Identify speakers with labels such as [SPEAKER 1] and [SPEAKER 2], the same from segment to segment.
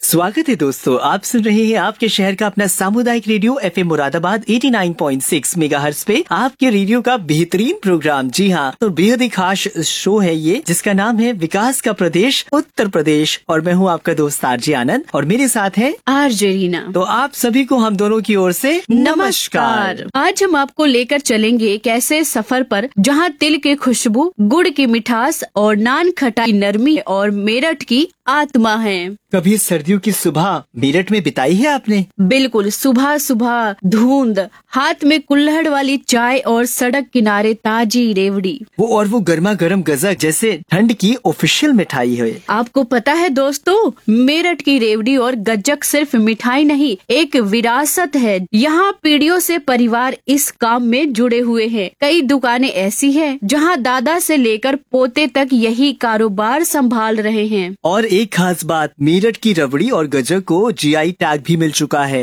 [SPEAKER 1] स्वागत है दोस्तों, आप सुन रहे हैं आपके शहर का अपना सामुदायिक रेडियो FM मुरादाबाद 89.6 मेगाहर्ट्ज पे आपके रेडियो का बेहतरीन प्रोग्राम। जी हाँ, तो बेहद ही खास शो है ये, जिसका नाम है विकास का प्रदेश उत्तर प्रदेश। और मैं हूँ आपका दोस्त आरजे आनंद और मेरे साथ है
[SPEAKER 2] आरजे रीना।
[SPEAKER 1] तो आप सभी को हम दोनों की ओर से नमस्कार।
[SPEAKER 2] आज हम आपको लेकर चलेंगे एक ऐसे सफर पर जहाँ तिल की खुशबू, गुड़ की मिठास और नान खटाई नरमी और मेरठ की आत्मा है।
[SPEAKER 1] कभी सर्दियों की सुबह मेरठ में बिताई है आपने?
[SPEAKER 2] बिल्कुल, सुबह सुबह धुंध, हाथ में कुल्हड़ वाली चाय और सड़क किनारे ताजी रेवड़ी,
[SPEAKER 1] वो गर्मा गर्म गजक जैसे ठंड की ऑफिशियल मिठाई है।
[SPEAKER 2] आपको पता है दोस्तों, मेरठ की रेवड़ी और गज्जक सिर्फ मिठाई नहीं, एक विरासत है। यहाँ पीढ़ियों से परिवार इस काम में जुड़े हुए हैं। कई दुकानें ऐसी हैं जहाँ दादा से लेकर पोते तक यही कारोबार संभाल रहे हैं।
[SPEAKER 1] और एक खास बात, मेरठ की रबड़ी और गजक को GI टैग भी मिल चुका है।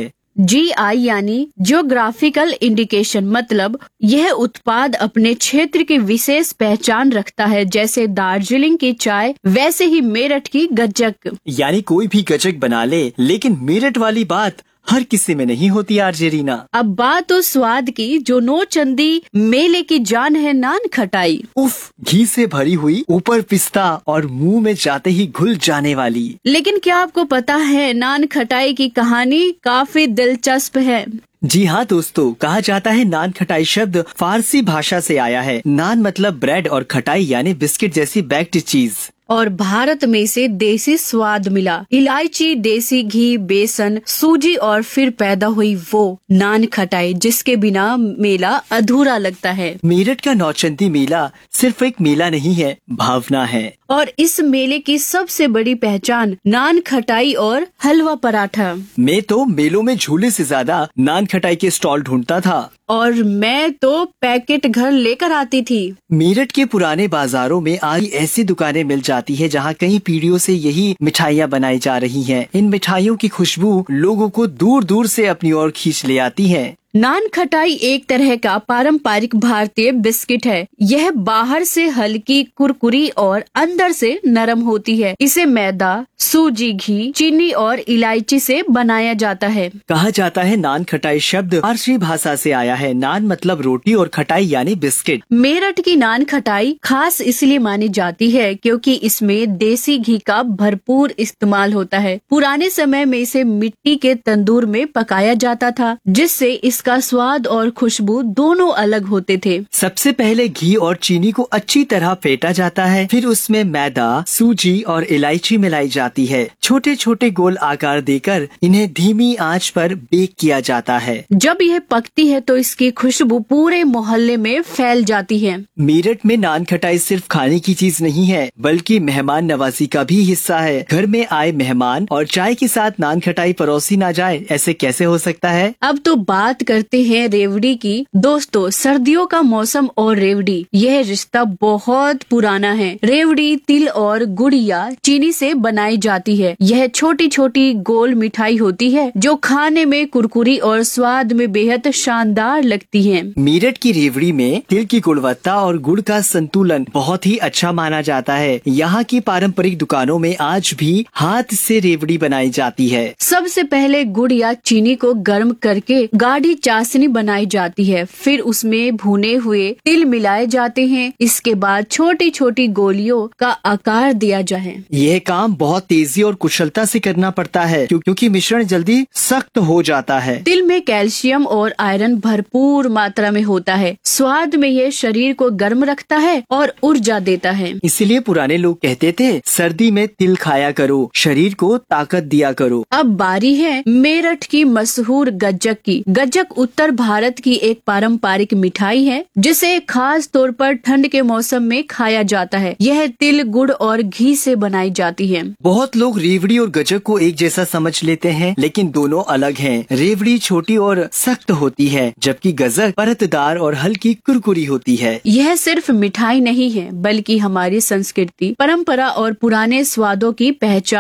[SPEAKER 2] GI यानी जियोग्राफिकल इंडिकेशन, मतलब यह उत्पाद अपने क्षेत्र की विशेष पहचान रखता है। जैसे दार्जिलिंग की चाय, वैसे ही मेरठ की गज्जक।
[SPEAKER 1] यानी कोई भी गजक बना ले, लेकिन मेरठ वाली बात हर किसी में नहीं होती आरजे रीना।
[SPEAKER 2] अब बात उस स्वाद की जो नौचंदी मेले की जान है, नान खटाई।
[SPEAKER 1] उफ, घी से भरी हुई, ऊपर पिस्ता और मुंह में जाते ही घुल जाने वाली।
[SPEAKER 2] लेकिन क्या आपको पता है, नान खटाई की कहानी काफी दिलचस्प है।
[SPEAKER 1] जी हाँ दोस्तों, कहा जाता है नान खटाई शब्द फारसी भाषा से आया है। नान मतलब ब्रेड और खटाई यानी बिस्किट जैसी बेक्ड चीज।
[SPEAKER 2] और भारत में से देसी स्वाद मिला, इलायची, देसी घी, बेसन, सूजी और फिर पैदा हुई वो नान खटाई, जिसके बिना मेला अधूरा लगता है।
[SPEAKER 1] मेरठ का नौचंदी मेला सिर्फ एक मेला नहीं है, भावना है।
[SPEAKER 2] और इस मेले की सबसे बड़ी पहचान नान खटाई और हलवा पराठा।
[SPEAKER 1] मैं तो मेलों में झूले से ज्यादा नान खटाई के स्टॉल ढूंढता था।
[SPEAKER 2] और मैं तो पैकेट घर लेकर आती थी।
[SPEAKER 1] मेरठ के पुराने बाजारों में आज ऐसी दुकानें मिल जाती है जहां कई पीढ़ियों से यही मिठाइयां बनाई जा रही हैं। इन मिठाइयों की खुशबू लोगों को दूर दूर से अपनी ओर खींच ले आती है।
[SPEAKER 2] नान खटाई एक तरह का पारंपरिक भारतीय बिस्किट है। यह बाहर से हल्की, कुरकुरी और अंदर से नरम होती है। इसे मैदा, सूजी, घी, चीनी और इलायची से बनाया जाता है।
[SPEAKER 1] कहा जाता है नान खटाई शब्द फारसी भाषा से आया है। नान मतलब रोटी और खटाई यानी बिस्किट।
[SPEAKER 2] मेरठ की नान खटाई खास इसलिए मानी जाती है क्योंकि इसमें देसी घी का भरपूर इस्तेमाल होता है। पुराने समय में इसे मिट्टी के तंदूर में पकाया जाता था, जिससे इसका स्वाद और खुशबू दोनों अलग होते थे।
[SPEAKER 1] सबसे पहले घी और चीनी को अच्छी तरह फेंटा जाता है, फिर उसमें मैदा, सूजी और इलायची मिलाई जाती है। छोटे छोटे गोल आकार देकर इन्हें धीमी आंच पर बेक किया जाता है।
[SPEAKER 2] जब यह पकती है तो इसकी खुशबू पूरे मोहल्ले में फैल जाती है।
[SPEAKER 1] मेरठ में नान खटाई सिर्फ खाने की चीज नहीं है, बल्कि मेहमान नवाजी का भी हिस्सा है। घर में आए मेहमान और चाय के साथ नान खटाई परोसी ना जाए, ऐसे कैसे हो सकता है।
[SPEAKER 2] अब तो बात करते हैं रेवड़ी की। दोस्तों, सर्दियों का मौसम और रेवड़ी, यह रिश्ता बहुत पुराना है। रेवड़ी तिल और गुड़ या चीनी से बनाई जाती है। यह छोटी छोटी गोल मिठाई होती है जो खाने में कुरकुरी और स्वाद में बेहद शानदार लगती है।
[SPEAKER 1] मेरठ की रेवड़ी में तिल की गुणवत्ता और गुड़ का संतुलन बहुत ही अच्छा माना जाता है। यहाँ की पारंपरिक दुकानों में आज भी हाथ से रेवड़ी बनाई जाती है।
[SPEAKER 2] सबसे पहले गुड़ या चीनी को गर्म करके गाढ़ी चाशनी बनाई जाती है, फिर उसमें भुने हुए तिल मिलाए जाते हैं। इसके बाद छोटी छोटी गोलियों का आकार दिया जाए।
[SPEAKER 1] यह काम बहुत तेजी और कुशलता से करना पड़ता है क्योंकि मिश्रण जल्दी सख्त हो जाता है।
[SPEAKER 2] तिल में कैल्शियम और आयरन भरपूर मात्रा में होता है। स्वाद में यह शरीर को गर्म रखता है और ऊर्जा देता है।
[SPEAKER 1] इसलिए पुराने लोग कहते थे, सर्दी में तिल खाया करो, शरीर को ताकत दिया करो।
[SPEAKER 2] अब बारी है मेरठ की मशहूर गज्जक की। गज्जक उत्तर भारत की एक पारंपरिक मिठाई है, जिसे खास तौर पर ठंड के मौसम में खाया जाता है। यह तिल, गुड़ और घी से बनाई जाती है।
[SPEAKER 1] बहुत लोग रेवड़ी और गज्जक को एक जैसा समझ लेते हैं, लेकिन दोनों अलग हैं। रेवड़ी छोटी और सख्त होती है, जबकि गज्जक परतदार और हल्की कुरकुरी होती है।
[SPEAKER 2] यह सिर्फ मिठाई नहीं है, बल्कि हमारी संस्कृति, परंपरा और पुराने स्वादों की पहचान